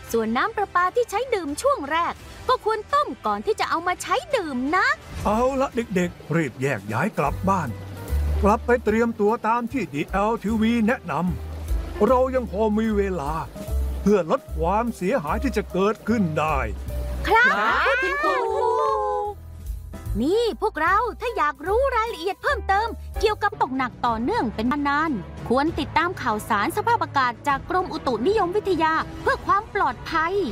ส่วนน้ำประปาที่ใช้ดื่มช่วงแรกก็ควรต้มก่อนที่จะเอามาใช้ดื่มนะเอาละเด็กๆรีบแยกย้ายกลับบ้านกลับไปเตรียมตัวตามที่ DLTV แนะนำเรายังพอมีเวลาเพื่อลดความเสียหายที่จะเกิดขึ้นได้ครับคุณครูนี่พวกเราถ้าอยากรู้รายละเอียดเพิ่มเติมเกี่ยวกับตกหนักต่อเนื่องเป็นนานๆควรติดตามข่าวสารสภาพอากาศจากกรมอุตุนิยมวิทยาเพื่อความปลอดภัย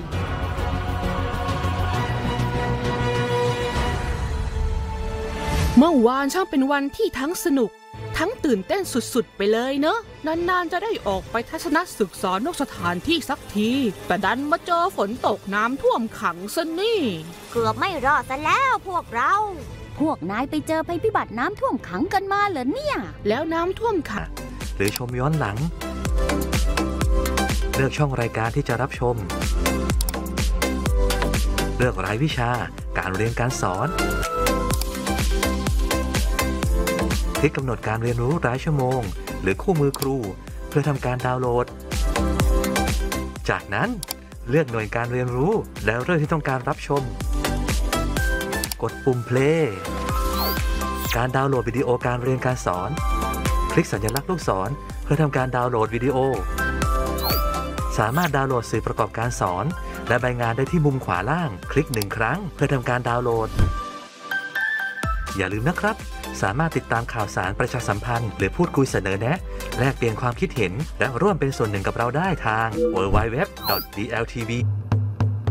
เมื่อวานช่างเป็นวันที่ทั้งสนุกทั้งตื่นเต้นสุดๆไปเลยเนอะนานๆจะได้ออกไปทัศนศึกษานอกสถานที่สักทีแต่ดันมาเจอฝนตกน้ำท่วมขังซะนี่เกือบไม่รอดซะแล้วพวกนายไปเจอภัยพิบัติน้ำท่วมขังกันมาเหรอเนี่ยแล้วน้ำท่วมขังหรือชมย้อนหลังเลือกช่องรายการที่จะรับชมเลือกรายวิชาการเรียนการสอนคลิกกำหนดการเรียนรู้รายชั่วโมงหรือคู่มือครูเพื่อทำการดาวน์โหลดจากนั้นเลือกหน่วยการเรียนรู้แล้วเรื่องที่ต้องการรับชมกดปุ่ม play การดาวน์โหลดวิดีโอการเรียนการสอนคลิกสัญลักษณ์ลูกศรเพื่อทำการดาวน์โหลดวิดีโอสามารถดาวน์โหลดสื่อประกอบการสอนและใบงานได้ที่มุมขวาล่างคลิก1ครั้งเพื่อทำการดาวน์โหลดอย่าลืมนะครับสามารถติดตามข่าวสารประชาสัมพันธ์หรือพูดคุยเสนอแนะแลกเปลี่ยนความคิดเห็นและร่วมเป็นส่วนหนึ่งกับเราได้ทาง www.dltv